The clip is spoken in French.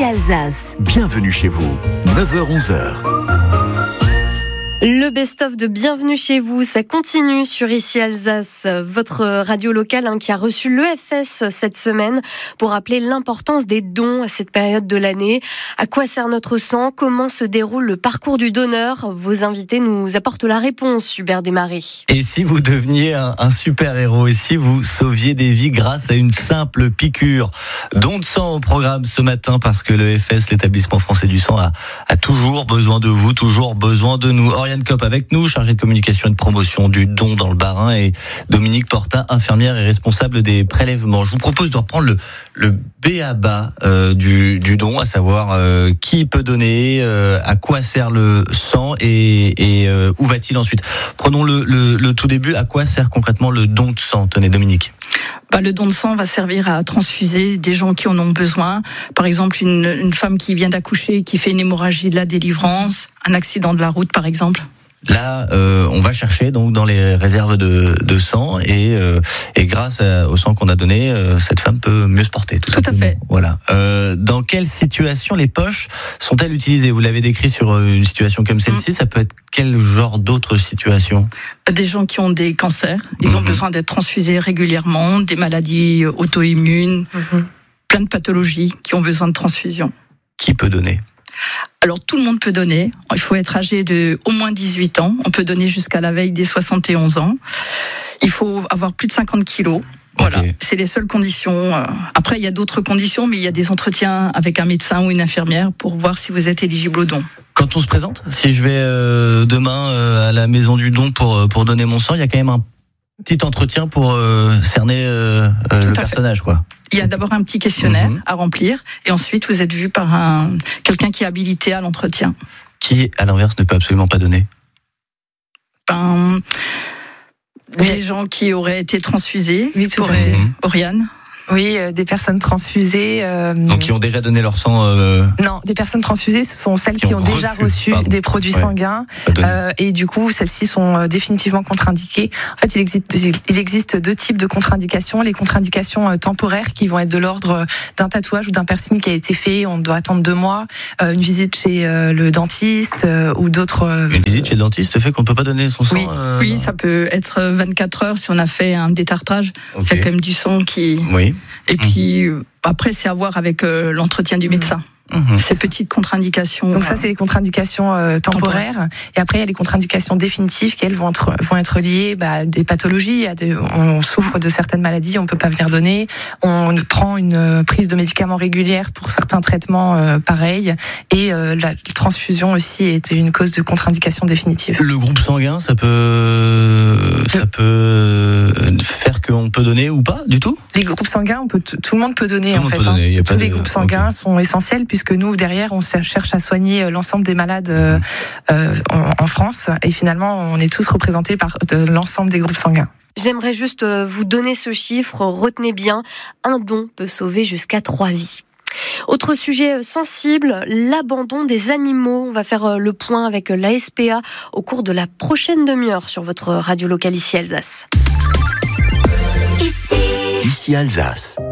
Ici Alsace. Bienvenue chez vous, 9h-11h. Le best-of de Bienvenue chez vous, ça continue sur Ici Alsace, votre radio locale qui a reçu l'EFS cette semaine pour rappeler l'importance des dons à cette période de l'année. À quoi sert notre sang ? Comment se déroule le parcours du donneur ? Vos invités nous apportent la réponse, Hubert Desmarais. Et si vous deveniez un super-héros, et si vous sauviez des vies grâce à une simple piqûre ? Don de sang au programme ce matin, parce que l'EFS, l'établissement français du sang, a toujours besoin de vous, toujours besoin de nous. Oriane Kopp avec nous, chargée de communication et de promotion du don dans le Bas-Rhin, et Dominique Portin, infirmière et responsable des prélèvements. Je vous propose de reprendre le b.a.-ba du don, à savoir qui peut donner, à quoi sert le sang et où va-t-il ensuite. Prenons le tout début. À quoi sert concrètement le don de sang ? Tenez, Dominique. Le don de sang va servir à transfuser des gens qui en ont besoin. Par exemple, une femme qui vient d'accoucher, qui fait une hémorragie de la délivrance, un accident de la route par exemple. Là, on va chercher donc dans les réserves de sang et grâce au sang qu'on a donné, cette femme peut mieux se porter. Tout à fait. Voilà. Dans quelle situation les poches sont-elles utilisées ? Vous l'avez décrit sur une situation comme celle-ci. Ça peut être quel genre d'autre situation ? Des gens qui ont des cancers, ils ont besoin d'être transfusés régulièrement, des maladies auto-immunes, plein de pathologies qui ont besoin de transfusion. Qui peut donner ? Alors tout le monde peut donner, il faut être âgé de au moins 18 ans, on peut donner jusqu'à la veille des 71 ans, il faut avoir plus de 50 kilos. Voilà, okay. C'est les seules conditions. Après, il y a d'autres conditions, mais il y a des entretiens avec un médecin ou une infirmière pour voir si vous êtes éligible au don. Quand on se présente, si je vais demain à la maison du don pour donner mon sang, il y a quand même un petit entretien pour cerner le personnage, quoi. Il y a d'abord un petit questionnaire à remplir et ensuite vous êtes vu par quelqu'un qui est habilité à l'entretien. Qui, à l'inverse, ne peut absolument pas donner ? Des gens qui auraient été transfusés. Oui, tout à fait. Oriane ? Oui, des personnes transfusées. Donc qui ont déjà donné leur sang. Non, des personnes transfusées, ce sont celles qui ont déjà reçu des produits sanguins, et du coup, celles-ci sont définitivement contre-indiquées. En fait, il existe deux types de contre-indications. Les contre-indications temporaires qui vont être de l'ordre d'un tatouage ou d'un piercing qui a été fait, on doit attendre 2 mois, une visite chez le dentiste ou d'autres. Une visite chez le dentiste fait qu'on peut pas donner son sang. Oui, ça peut être 24 heures si on a fait un détartrage. Il y a quand même du sang qui. Oui. Et puis après, c'est à voir avec l'entretien du médecin. Ces petites contre-indications. Donc ça, c'est les contre-indications temporaires. Et après, il y a les contre-indications définitives qui, elles, vont être liées à des pathologies. On souffre de certaines maladies, on peut pas venir donner. On prend une prise de médicaments régulière pour certains traitements pareils. Et la transfusion aussi est une cause de contre-indication définitive. Le groupe sanguin, ça peut faire qu'on peut donner ou pas du tout ? Les groupes sanguins, tout le monde peut donner en fait. Tous les groupes sanguins sont essentiels puisque nous, derrière, on cherche à soigner l'ensemble des malades en France. Et finalement, on est tous représentés par l'ensemble des groupes sanguins. J'aimerais juste vous donner ce chiffre. Retenez bien, un don peut sauver jusqu'à 3 vies. Autre sujet sensible, l'abandon des animaux. On va faire le point avec la SPA au cours de la prochaine demi-heure sur votre radio locale Ici Alsace. Ici Alsace.